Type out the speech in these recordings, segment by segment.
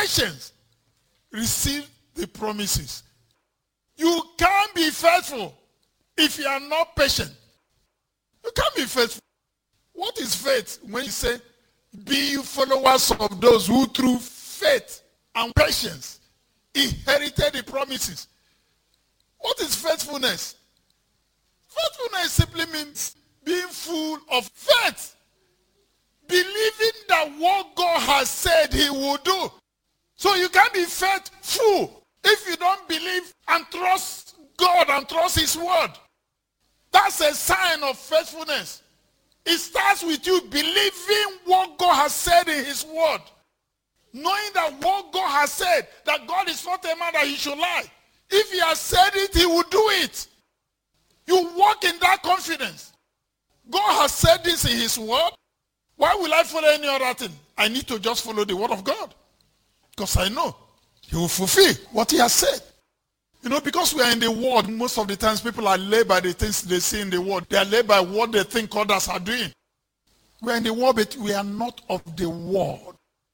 patience, receive the promises. You can't be faithful if you are not patient. You can't be faithful. What is faith? When you say, be you followers of those who through faith and patience inherited the promises. What is faithfulness? Faithfulness simply means being full of faith. Believing that what God has said he will do. So you can't be faithful if you don't believe and trust God and trust his word. That's a sign of faithfulness. It starts with you believing what God has said in his word. Knowing that what God has said, that God is not a man that he should lie. If he has said it, he will do it. You walk in that confidence. God has said this in his word. Why will I follow any other thing? I need to just follow the word of God. Because I know he will fulfill what he has said. You know, because we are in the world, most of the times people are led by the things they see in the world. They are led by what they think others are doing. We are in the world, but we are not of the world.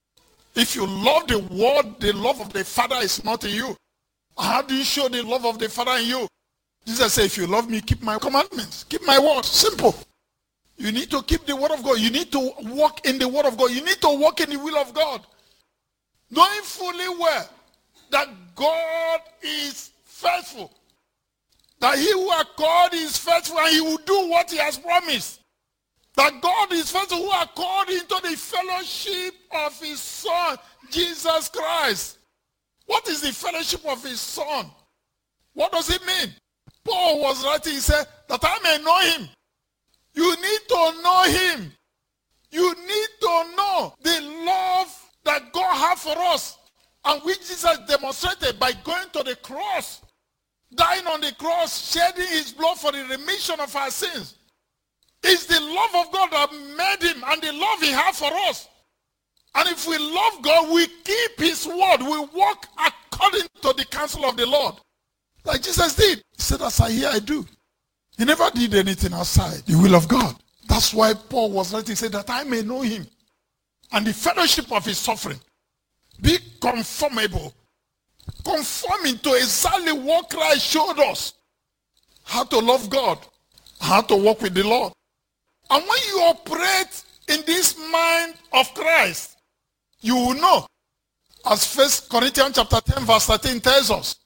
If you love the world, the love of the Father is not in you. How do you show the love of the Father in you? Jesus said, if you love me, keep my commandments. Keep my word. Simple. You need to keep the word of God. You need to walk in the word of God. You need to walk in the will of God. Knowing fully well that God is faithful. That he who are called is faithful and he will do what he has promised. That God is faithful who are called into the fellowship of his Son, Jesus Christ. What is the fellowship of his Son? What does it mean? Paul was writing, he said, that I may know him. You need to know him. You need to know the love that God has for us and which Jesus demonstrated by going to the cross, dying on the cross, shedding his blood for the remission of our sins. It's the love of God that made him and the love he has for us. And if we love God, we keep his word. We walk according to the counsel of the Lord. Like Jesus did. He said, as I hear, I do. He never did anything outside the will of God. That's why Paul was writing, he said, that I may know him and the fellowship of his suffering. Be conformable. Conforming to exactly what Christ showed us. How to love God. How to walk with the Lord. And when you operate in this mind of Christ, you will know. As 1 Corinthians chapter 10 verse 13 tells us.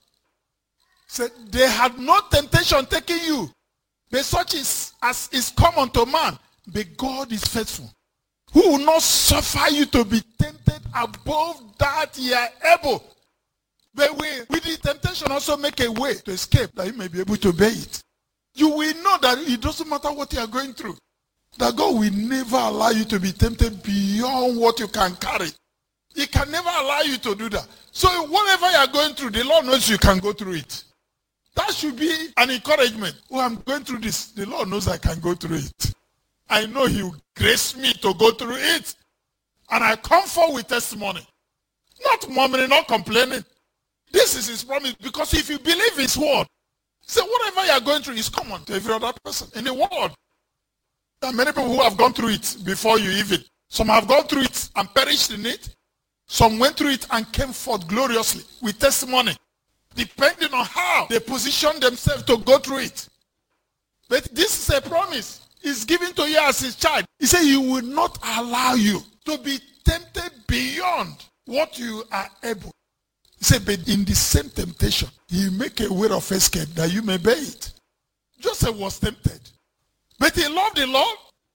Said, they had no temptation taking you, but such is as is common to man. But God is faithful, who will not suffer you to be tempted above that ye are able. But with the temptation also make a way to escape, that you may be able to bear it. You will know that it doesn't matter what you are going through. That God will never allow you to be tempted beyond what you can carry. He can never allow you to do that. So whatever you are going through, the Lord knows you can go through it. That should be an encouragement. Oh, I'm going through this. The Lord knows I can go through it. I know he will grace me to go through it. And I come forward with testimony. Not murmuring, not complaining. This is his promise. Because if you believe his word, say whatever you are going through is common to every other person in the world. There are many people who have gone through it before you even. Some have gone through it and perished in it. Some went through it and came forth gloriously with testimony. Depending on how they position themselves to go through it. But this is a promise. It's given to you as his child. He said he will not allow you to be tempted beyond what you are able. He said, but in the same temptation, he make a way of escape that you may bear it. Joseph was tempted. But he loved the Lord.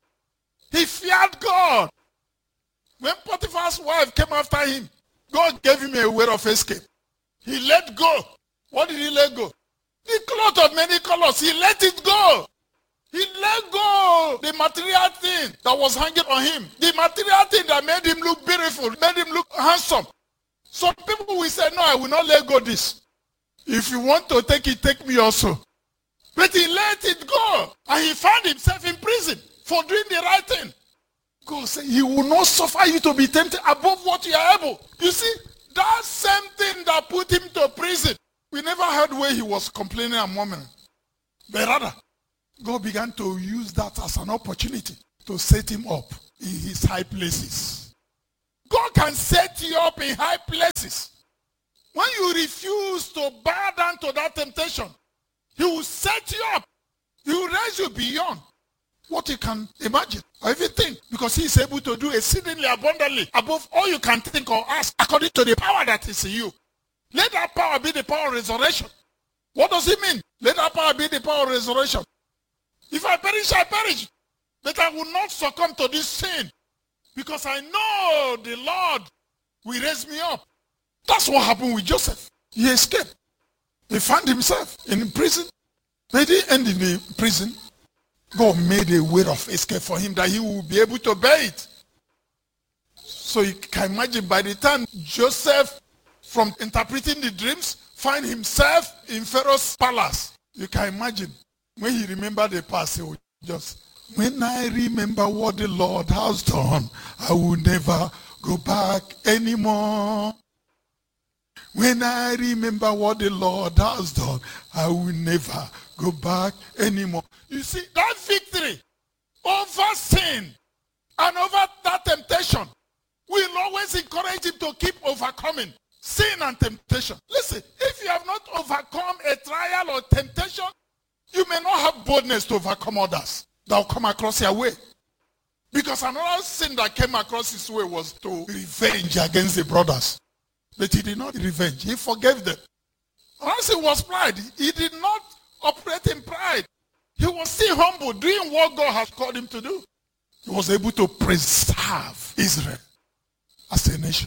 He feared God. When Potiphar's wife came after him, God gave him a way of escape. He let go. What did he let go? The cloth of many colors. He let it go. He let go the material thing that was hanging on him. The material thing that made him look beautiful, made him look handsome. Some people will say, no, I will not let go this. If you want to take it, take me also. But he let it go. And he found himself in prison for doing the right thing. God said, he will not suffer you to be tempted above what you are able. You see, that same thing that put him to prison, we never heard where he was complaining and murmuring. But rather, God began to use that as an opportunity to set him up in his high places. God can set you up in high places. When you refuse to bow down to that temptation, he will set you up. He will raise you beyond what you can imagine or even think, because he is able to do exceedingly abundantly above all you can think or ask, according to the power that is in you. Let that power be the power of resurrection. What does it mean? Let that power be the power of resurrection. If I perish, I perish. But I will not succumb to this sin, because I know the Lord will raise me up. That's what happened with Joseph. He escaped. He found himself in prison. But he ended in the prison. God made a way of escape for him that he will be able to bear it. So you can imagine, by the time Joseph, from interpreting the dreams, find himself in Pharaoh's palace, you can imagine when he remembered the past, he would just, when I remember what the Lord has done, I will never go back anymore. When I remember what the Lord has done, I will never go back anymore. You see, that victory over sin and over that temptation will always encourage him to keep overcoming sin and temptation. Listen, if you have not overcome a trial or temptation, you may not have boldness to overcome others that will come across your way. Because another sin that came across his way was to revenge against the brothers. But he did not revenge. He forgave them. Once it was pride, he did not operate in pride. He was still humble, doing what God has called him to do. He was able to preserve Israel as a nation.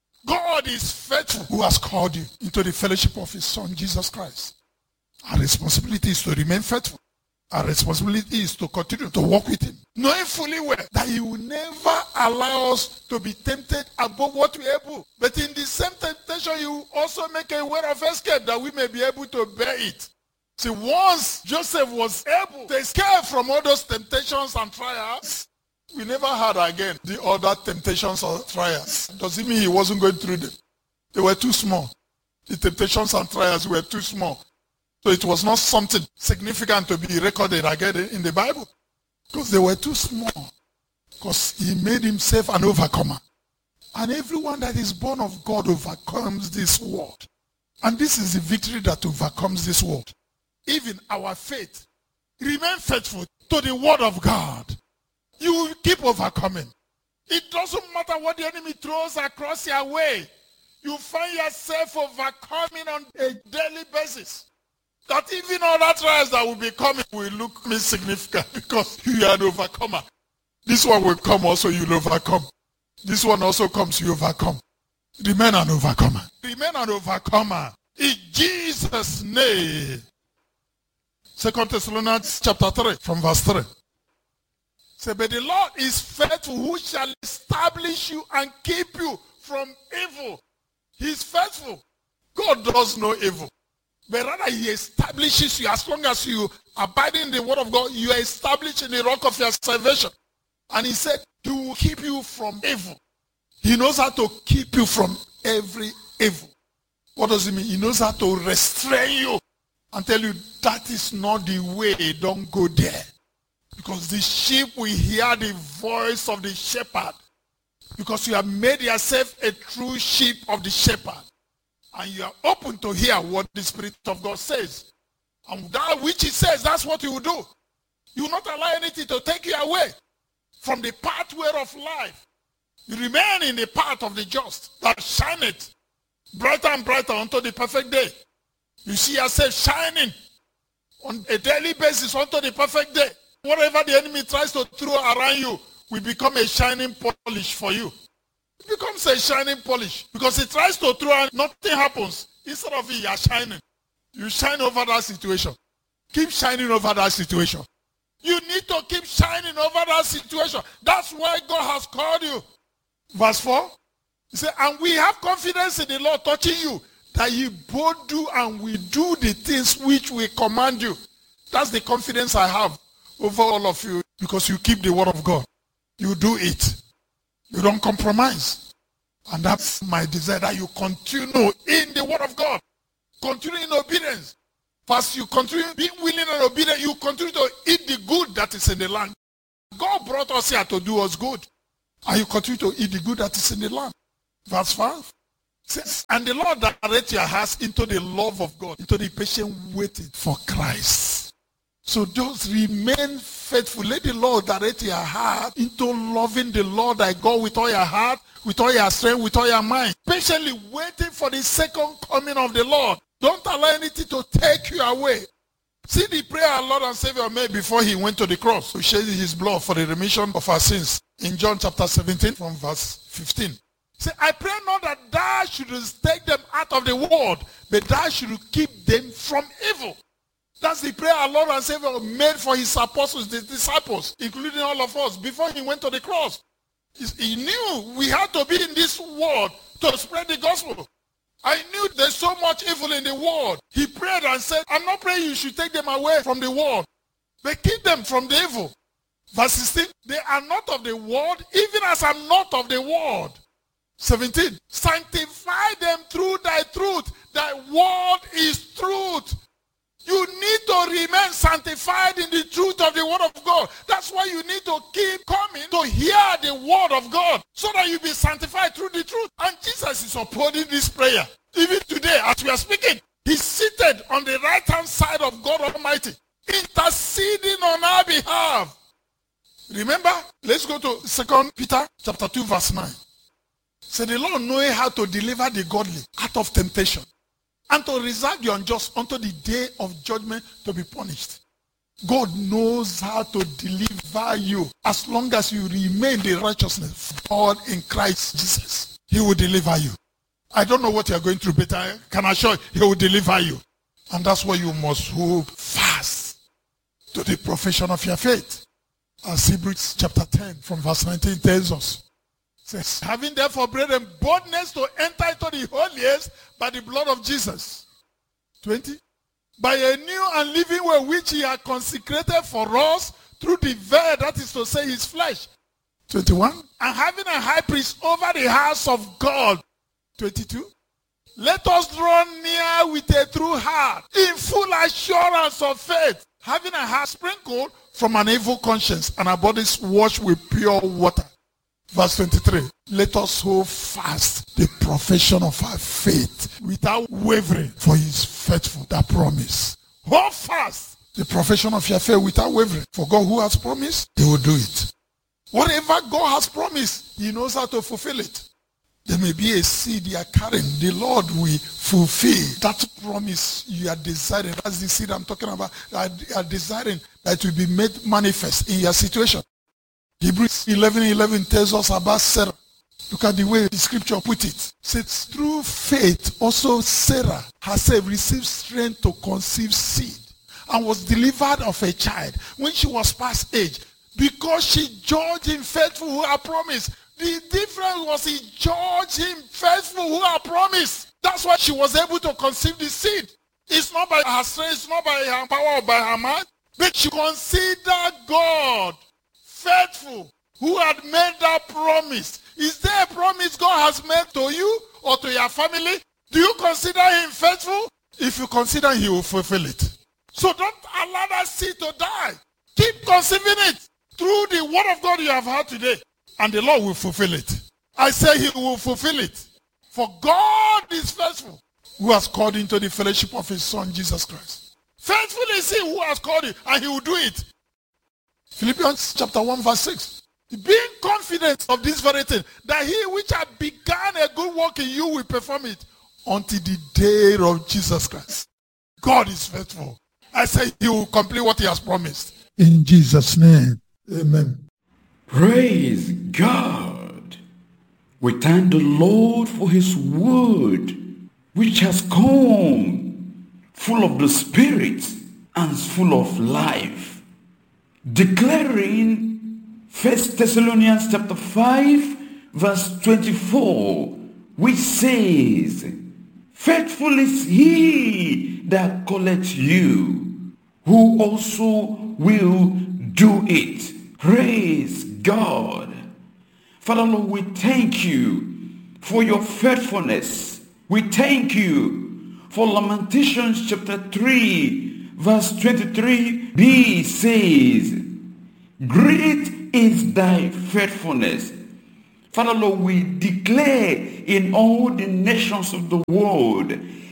God is faithful, who has called you into the fellowship of his Son, Jesus Christ. Our responsibility is to remain faithful. Our responsibility is to continue to walk with him, knowing fully well that he will never allow us to be tempted above what we are able. But in the same temptation, he will also make a way of escape that we may be able to bear it. See, once Joseph was able to escape from all those temptations and trials, we never had again the other temptations or trials. Does it mean he wasn't going through them? They were too small. The temptations and trials were too small. So it was not something significant to be recorded again in the Bible, because they were too small. Because he made himself an overcomer. And everyone that is born of God overcomes this world. And this is the victory that overcomes this world. Even our faith. Remain faithful to the word of God. You will keep overcoming. It doesn't matter what the enemy throws across your way. You find yourself overcoming on a daily basis. That even all that trials that will be coming will look insignificant, because you are an overcomer. This one will come also, you'll overcome. This one also comes, you overcome. Remain an overcomer. Remain an overcomer. In Jesus' name. 2 Thessalonians chapter 3 from verse 3. Say, but the Lord is faithful, who shall establish you and keep you from evil. He is faithful. God does no evil. But rather he establishes you. As long as you abide in the word of God, you are established in the rock of your salvation. And he said, he will keep you from evil. He knows how to keep you from every evil. What does it mean? He knows how to restrain you and tell you that is not the way, don't go there. Because the sheep will hear the voice of the shepherd. Because you have made yourself a true sheep of the shepherd. And you are open to hear what the Spirit of God says. And that which he says, that's what you will do. You will not allow anything to take you away from the pathway of life. You remain in the path of the just, that shineth brighter and brighter unto the perfect day. You see yourself shining on a daily basis unto the perfect day. Whatever the enemy tries to throw around you will become a shining polish for you. It becomes a shining polish, because it tries to throw and nothing happens. Instead of it, you are shining. You shine over that situation. Keep shining over that situation. You need to keep shining over that situation. That's why God has called you. Verse 4. He said, and we have confidence in the Lord touching you, that you both do and we do the things which we command you. That's the confidence I have over all of you, because you keep the word of God. You do it. You don't compromise. And that's my desire, that you continue in the word of God. Continue in obedience. First, you continue being willing and obedient. You continue to eat the good that is in the land. God brought us here to do us good. And you continue to eat the good that is in the land. Verse 5. Says, and the Lord direct your hearts into the love of God, into the patient waiting for Christ. So just remain faithful. Let the Lord direct your heart into loving the Lord thy God with all your heart, with all your strength, with all your mind. Patiently waiting for the second coming of the Lord. Don't allow anything to take you away. See the prayer our Lord and Savior made before he went to the cross to shed his blood for the remission of our sins. In John chapter 17 from verse 15. Say, I pray not that thou shouldest take them out of the world, but thou shouldest keep them from evil. That's the prayer our Lord and Savior made for his apostles, the disciples, including all of us, before he went to the cross. He knew we had to be in this world to spread the gospel. I knew there's so much evil in the world. He prayed and said, I'm not praying you should take them away from the world, but keep them from the evil. Verse 16, they are not of the world, even as I'm not of the world. 17, sanctify them through thy truth. Thy word is truth. You need to remain sanctified in the truth of the word of God. That's why you need to keep coming to hear the word of God so that you be sanctified through the truth. And Jesus is upholding this prayer. Even today, as we are speaking, he's seated on the right-hand side of God Almighty, interceding on our behalf. Remember, let's go to 2 Peter chapter 2, verse 9. So the Lord knowing how to deliver the godly out of temptation, and to reserve the unjust unto the day of judgment to be punished. God knows how to deliver you as long as you remain the righteousness of God in Christ Jesus. He will deliver you. I don't know what you're going through, but I can assure you, he will deliver you. And that's why you must hold fast to the profession of your faith. As Hebrews chapter 10 from verse 19 tells us. Says, having therefore brethren boldness to enter into the holiest by the blood of Jesus. 20. By a new and living way which he had consecrated for us through the veil, that is to say his flesh. 21. And having a high priest over the house of God. 22. Let us draw near with a true heart, in full assurance of faith, having a heart sprinkled from an evil conscience and our bodies washed with pure water. Verse 23, let us hold fast the profession of our faith without wavering, for he is faithful, that promise. Hold fast the profession of your faith without wavering, for God who has promised, he will do it. Whatever God has promised, he knows how to fulfill it. There may be a seed you are carrying. The Lord will fulfill that promise you are desiring. That's the seed I'm talking about. You are desiring that will be made manifest in your situation. Hebrews 11:11 tells us about Sarah. Look at the way the scripture put it. It says, through faith also Sarah herself received strength to conceive seed and was delivered of a child when she was past age, because she judged him faithful who had promised. The difference was he judged him faithful who had promised. That's why she was able to conceive the seed. It's not by her strength, it's not by her power or by her mind, but she considered God faithful who had made that promise. Is there a promise God has made to you or to your family? Do you consider him faithful? If you consider, he will fulfill it. So don't allow that seed to die. Keep conceiving it through the word of God you have heard today, and the Lord will fulfill it. I say he will fulfill it. For God is faithful, who has called into the fellowship of his Son, Jesus Christ. Faithful is he who has called you, and he will do it. Philippians chapter 1 verse 6. Being confident of this very thing, that he which had begun a good work in you will perform it until the day of Jesus Christ. God is faithful. I say he will complete what he has promised. In Jesus' name, amen. Praise God. We thank the Lord for his word, which has come full of the Spirit and full of life. Declaring 1 Thessalonians chapter 5 verse 24, which says, faithful is he that calleth you, who also will do it. Praise God. Father Lord, we thank you for your faithfulness. We thank you for Lamentations chapter 3 verse 23b says, great is thy faithfulness. Father Lord, we declare in all the nations of the world,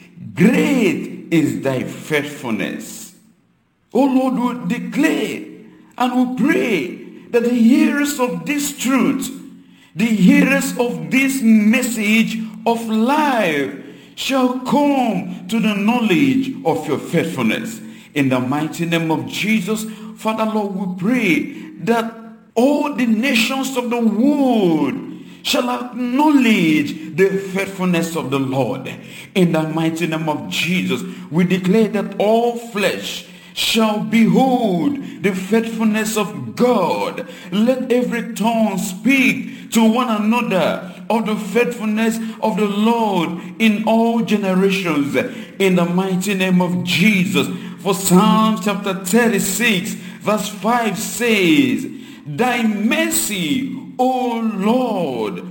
great is thy faithfulness. Oh Lord, we declare and we pray that the hearers of this truth, the hearers of this message of life, shall come to the knowledge of your faithfulness. In the mighty name of Jesus, Father Lord, we pray that all the nations of the world shall acknowledge the faithfulness of the Lord. In the mighty name of Jesus, we declare that all flesh shall behold the faithfulness of God. Let every tongue speak to one another of the faithfulness of the Lord in all generations. In the mighty name of Jesus. For Psalm chapter 36 verse 5 says, thy mercy, O Lord,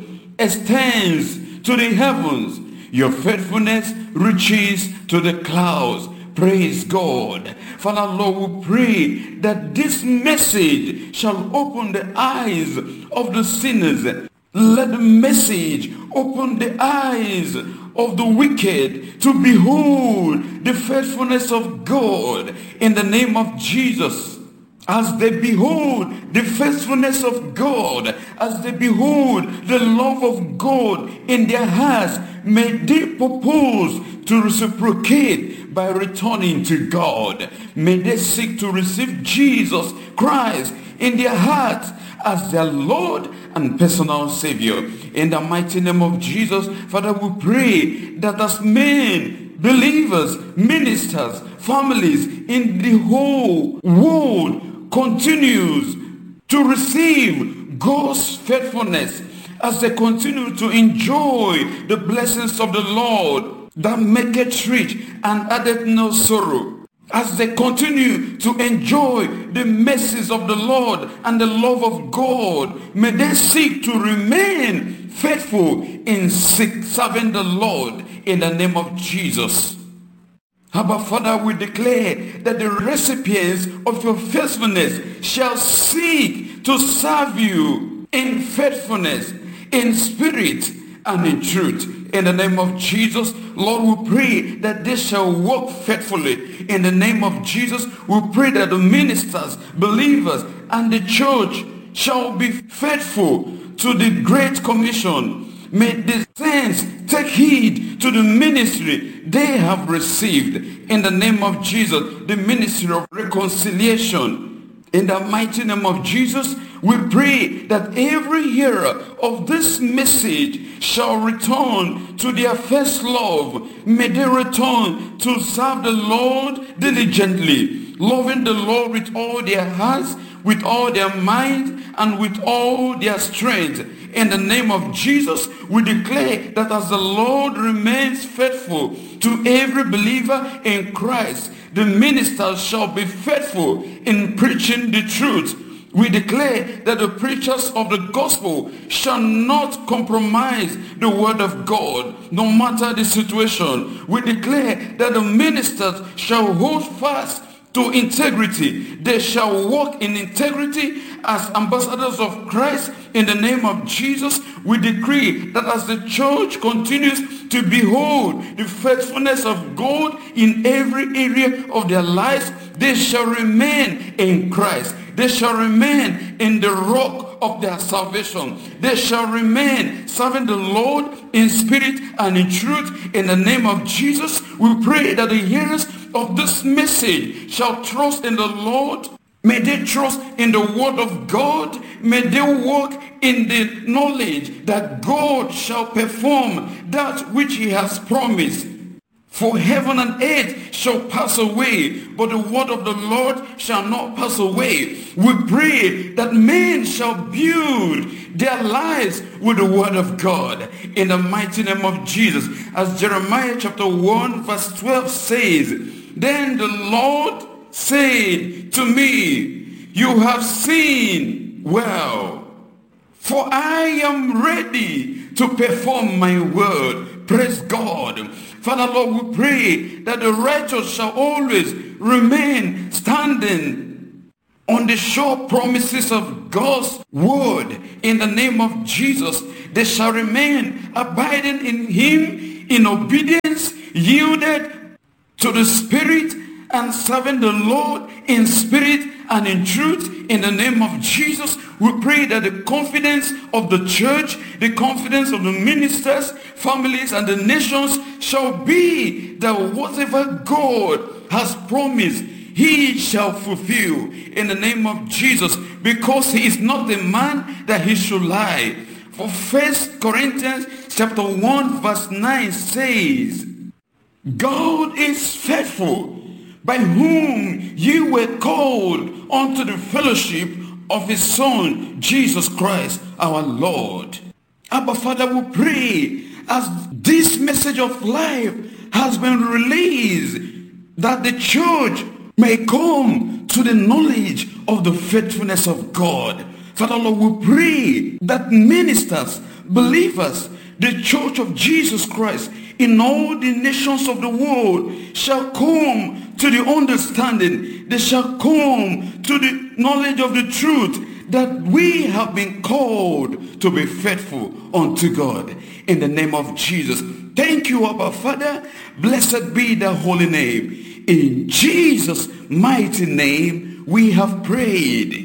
extends to the heavens. Your faithfulness reaches to the clouds. Praise God. Father Lord, we pray that this message shall open the eyes of the sinners. Let the message open the eyes of the wicked to behold the faithfulness of God in the name of Jesus. As they behold the faithfulness of God, as they behold the love of God in their hearts, may they propose to reciprocate by returning to God. May they seek to receive Jesus Christ in their hearts as their Lord and personal Savior. In the mighty name of Jesus, Father, we pray that as men, believers, ministers, families in the whole world continues to receive God's faithfulness, as they continue to enjoy the blessings of the Lord that maketh rich and addeth no sorrow, as they continue to enjoy the mercies of the Lord and the love of God, may they seek to remain faithful in serving the Lord in the name of Jesus. Abba Father, we declare that the recipients of your faithfulness shall seek to serve you in faithfulness, in spirit and in truth. In the name of Jesus, Lord, we pray that they shall walk faithfully. In the name of Jesus, we pray that the ministers, believers, and the church shall be faithful to the Great Commission. May the saints take heed to the ministry they have received. In the name of Jesus, the ministry of reconciliation. In the mighty name of Jesus, we pray that every hearer of this message shall return to their first love. May they return to serve the Lord diligently, loving the Lord with all their hearts, with all their mind, and with all their strength. In the name of Jesus, we declare that as the Lord remains faithful to every believer in Christ, the ministers shall be faithful in preaching the truth. We declare that the preachers of the gospel shall not compromise the word of God, no matter the situation. We declare that the ministers shall hold fast to integrity. They shall walk in integrity as ambassadors of Christ. In the name of Jesus, we decree that as the church continues to behold the faithfulness of God in every area of their lives, they shall remain in Christ. They shall remain in the rock of their salvation. They shall remain serving the Lord in spirit and in truth. In the name of Jesus, we pray that the hearers of this message shall trust in the Lord. May they trust in the word of God. May they walk in the knowledge that God shall perform that which he has promised. For heaven and earth shall pass away, but the word of the Lord shall not pass away. We pray that men shall build their lives with the word of God in the mighty name of Jesus. As Jeremiah chapter 1 verse 12 says, then the Lord said to me, you have seen well, for I am ready to perform my word. Praise God. Father Lord, we pray that the righteous shall always remain standing on the sure promises of God's word in the name of Jesus. They shall remain abiding in him in obedience, yielded to the Spirit, and serving the Lord in spirit and in truth in the name of Jesus. We pray that the confidence of the church, the confidence of the ministers, families, and the nations shall be that whatever God has promised, he shall fulfill in the name of Jesus, because he is not a man that he should lie. For 1 Corinthians chapter 1 verse 9 says, God is faithful, by whom you were called unto the fellowship of his Son, Jesus Christ, our Lord. Abba Father, we pray as this message of life has been released, that the church may come to the knowledge of the faithfulness of God. Father Lord, we pray that ministers, believers, the church of Jesus Christ in all the nations of the world shall come to the understanding, they shall come to the knowledge of the truth, that we have been called to be faithful unto God in the name of Jesus. Thank you, Abba Father. Blessed be the holy name. In Jesus' mighty name we have prayed.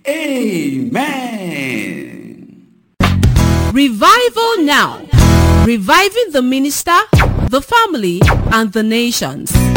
Amen. Revival now. Reviving the minister, the family, and the nations.